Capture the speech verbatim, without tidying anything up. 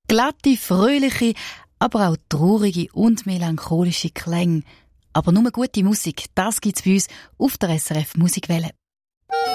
Glatte, fröhliche, aber auch traurige und melancholische Klänge. Aber nur gute Musik, das gibt's bei uns auf der S R F Musikwelle.